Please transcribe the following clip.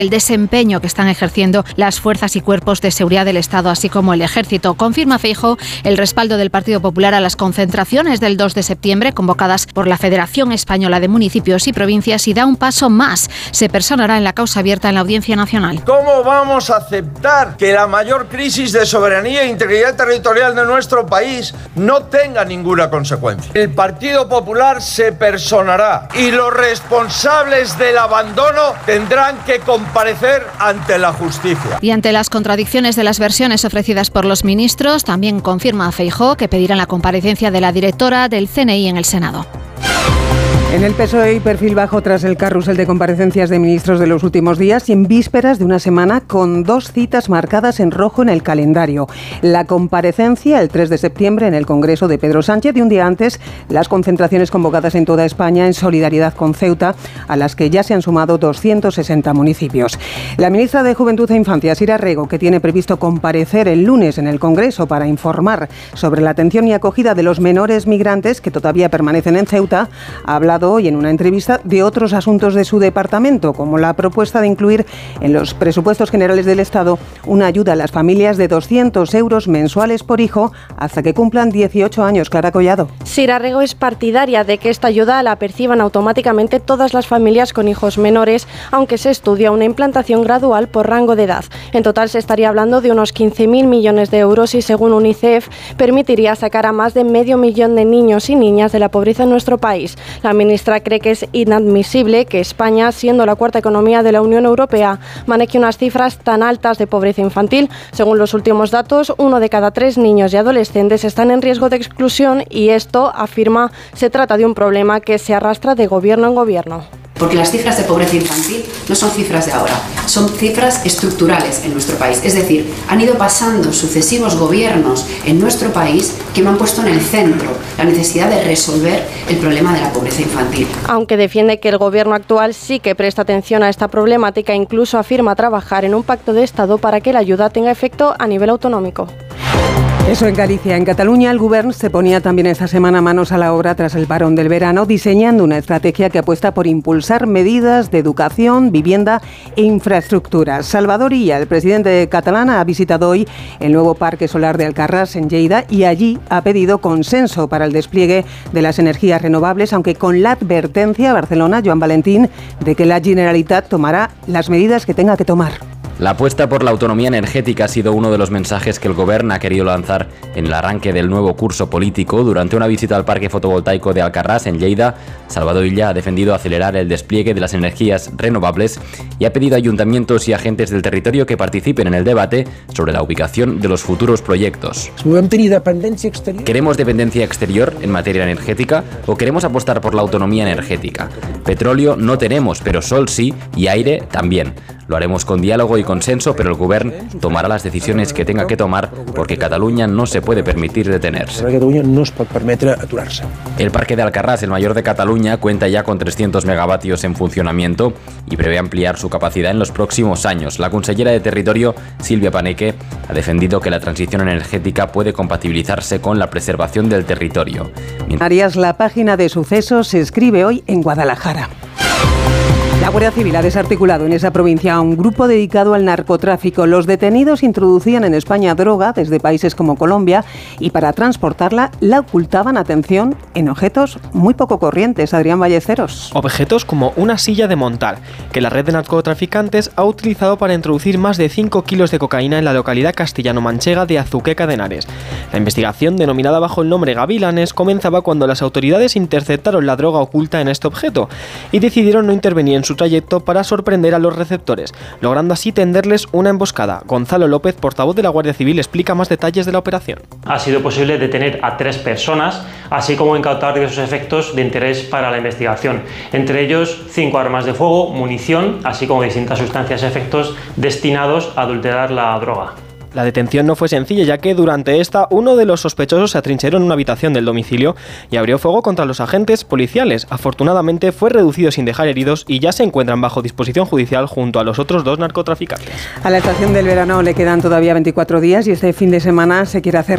el desempeño que están ejerciendo las fuerzas y cuerpos de seguridad del Estado, así como el Ejército. Confirma Feijóo el respaldo del Partido Popular a las concentraciones del 2 de septiembre convocadas por la Federación Española de Municipios y Provincias y da un paso más. Se personará en la causa abierta en la Audiencia Nacional. ¿Cómo vamos a aceptar que la mayor crisis de soberanía e integridad territorial de nuestro país no tenga ninguna consecuencia? El Partido Popular se personará y los responsables del abandono tendrán que comparecer ante la justicia. Y ante las contradicciones de las versiones ofrecidas por los ministros, también confirma Feijóo que pedirán la comparecencia de la directora del CNI en el Senado. En el PSOE hay perfil bajo tras el carrusel de comparecencias de ministros de los últimos días y en vísperas de una semana con 2 citas marcadas en rojo en el calendario. La comparecencia el 3 de septiembre en el Congreso de Pedro Sánchez y un día antes las concentraciones convocadas en toda España en solidaridad con Ceuta, a las que ya se han sumado 260 municipios. La ministra de Juventud e Infancia, Sira Rego, que tiene previsto comparecer el lunes en el Congreso para informar sobre la atención y acogida de los menores migrantes que todavía permanecen en Ceuta, ha hablado hoy en una entrevista de otros asuntos de su departamento, como la propuesta de incluir en los presupuestos generales del Estado una ayuda a las familias de 200 euros mensuales por hijo hasta que cumplan 18 años. Clara Collado. Sira Rego es partidaria de que esta ayuda la perciban automáticamente todas las familias con hijos menores, aunque se estudia una implantación gradual por rango de edad. En total se estaría hablando de unos 15.000 millones de euros y, según UNICEF, permitiría sacar a más de 500.000 de niños y niñas de la pobreza en nuestro país. La ministra cree que es inadmisible que España, siendo la cuarta economía de la Unión Europea, maneje unas cifras tan altas de pobreza infantil. Según los últimos datos, 1 de cada 3 niños y adolescentes están en riesgo de exclusión y esto, afirma, se trata de un problema que se arrastra de gobierno en gobierno. Porque las cifras de pobreza infantil no son cifras de ahora, son cifras estructurales en nuestro país. Es decir, han ido pasando sucesivos gobiernos en nuestro país que no han puesto en el centro la necesidad de resolver el problema de la pobreza infantil. Aunque defiende que el gobierno actual sí que presta atención a esta problemática, incluso afirma trabajar en un pacto de Estado para que la ayuda tenga efecto a nivel autonómico. Eso en Galicia. En Cataluña, el Govern se ponía también esta semana manos a la obra tras el parón del verano, diseñando una estrategia que apuesta por impulsar medidas de educación, vivienda e infraestructuras. Salvador Illa, el presidente catalán, ha visitado hoy el nuevo parque solar de Alcarràs, en Lleida, y allí ha pedido consenso para el despliegue de las energías renovables, aunque con la advertencia a Barcelona, Joan Valentín, de que la Generalitat tomará las medidas que tenga que tomar. La apuesta por la autonomía energética ha sido uno de los mensajes que el Govern ha querido lanzar en el arranque del nuevo curso político. Durante una visita al parque fotovoltaico de Alcarràs, en Lleida, Salvador Illa ha defendido acelerar el despliegue de las energías renovables y ha pedido a ayuntamientos y agentes del territorio que participen en el debate sobre la ubicación de los futuros proyectos. ¿Queremos dependencia exterior en materia energética o queremos apostar por la autonomía energética? Petróleo no tenemos, pero sol sí y aire también. Lo haremos con diálogo y consenso, pero el Govern tomará las decisiones que tenga que tomar porque Cataluña no se puede permitir detenerse. El parque de Alcarràs, el mayor de Cataluña, cuenta ya con 300 megavatios en funcionamiento y prevé ampliar su capacidad en los próximos años. La consellera de Territorio, Silvia Paneque, ha defendido que la transición energética puede compatibilizarse con la preservación del territorio. Arias, la página de sucesos se escribe hoy en Guadalajara. La Guardia Civil ha desarticulado en esa provincia a un grupo dedicado al narcotráfico. Los detenidos introducían en España droga desde países como Colombia y para transportarla la ocultaban, atención, en objetos muy poco corrientes. Adrián Ballesteros. Objetos como una silla de montar, que la red de narcotraficantes ha utilizado para introducir más de 5 kilos de cocaína en la localidad castellano-manchega de Azuqueca de Henares. La investigación, denominada bajo el nombre Gavilanes, comenzaba cuando las autoridades interceptaron la droga oculta en este objeto y decidieron no intervenir en su trayecto para sorprender a los receptores, logrando así tenderles una emboscada. Gonzalo López, portavoz de la Guardia Civil, explica más detalles de la operación. Ha sido posible detener a 3 personas, así como incautar diversos efectos de interés para la investigación, entre ellos 5 armas de fuego, munición, así como distintas sustancias y efectos destinados a adulterar la droga. La detención no fue sencilla, ya que durante esta uno de los sospechosos se atrincheró en una habitación del domicilio y abrió fuego contra los agentes policiales. Afortunadamente fue reducido sin dejar heridos y ya se encuentran bajo disposición judicial junto a los otros 2 narcotraficantes. A la estación del verano le quedan todavía 24 días y este fin de semana se quiere hacer